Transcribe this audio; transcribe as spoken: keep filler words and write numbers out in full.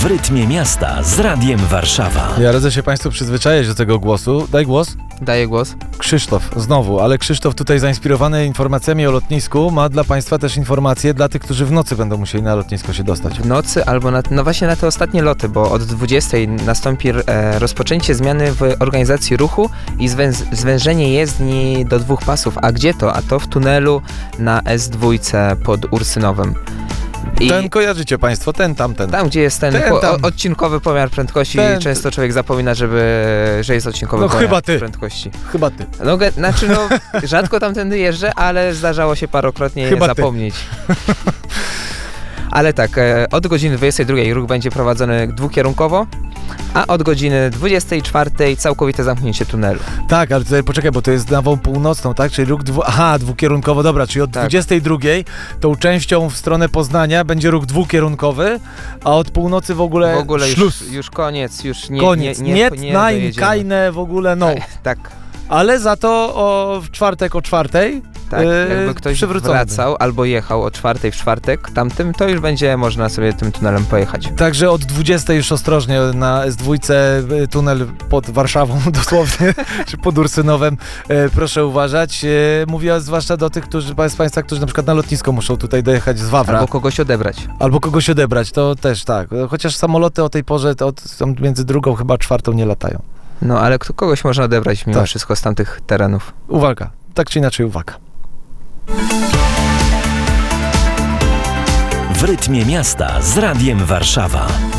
W rytmie miasta z Radiem Warszawa. Ja radzę się Państwu przyzwyczaić do tego głosu. Daj głos. Daję głos. Krzysztof, znowu, ale Krzysztof tutaj zainspirowany informacjami o lotnisku ma dla Państwa też informacje dla tych, którzy w nocy będą musieli na lotnisko się dostać. W nocy albo na, no właśnie na te ostatnie loty, bo od dwudziestej nastąpi e, rozpoczęcie zmiany w organizacji ruchu i zwę, zwężenie jezdni do dwóch pasów. A gdzie to? A to w tunelu na S dwa pod Ursynowem. I Ten kojarzycie Państwo, ten, tamten. tam, gdzie jest ten, Ten po, tam. o, odcinkowy pomiar prędkości, Ten. często człowiek zapomina, żeby, że jest odcinkowy No pomiar chyba ty. prędkości. Chyba ty. No, ge, znaczy no, rzadko tamtędy jeżdżę, ale zdarzało się parokrotnie Chyba ty. zapomnieć. Ale tak, e, od godziny dwudziestej drugiej ruch będzie prowadzony dwukierunkowo, a od godziny dwudziestej czwartej całkowite zamknięcie tunelu. Tak, ale tutaj poczekaj, bo to jest nawą północną, tak? Czyli ruch dwu... Aha, dwukierunkowo, dobra, czyli od Tak. dwudziestej drugiej tą częścią w stronę Poznania będzie ruch dwukierunkowy, a od północy w ogóle, W ogóle szluz. już, już koniec, już nie, Koniec. nie, nie, Niet, nie nein, dojedziemy. keine, w ogóle no. Tak, Ale za to o, w czwartek o czwartej tak. Yy, Jakby ktoś przywrócony. wracał albo jechał o czwartej w czwartek tamtym, to już będzie można sobie tym tunelem pojechać. Także od dwudziestej już ostrożnie na S dwa y, tunel pod Warszawą dosłownie, czy pod Ursynowem, e, proszę uważać. E, mówię zwłaszcza do tych, którzy, z Państwa, którzy na przykład na lotnisko muszą tutaj dojechać z Wawra. Albo kogoś odebrać. Albo kogoś odebrać, to też tak. Chociaż samoloty o tej porze, to od, tam między drugą chyba a czwartą nie latają. No ale kto, kogoś można odebrać mimo Tak. wszystko z tamtych terenów. Uwaga, tak czy inaczej uwaga. W rytmie miasta z Radiem Warszawa.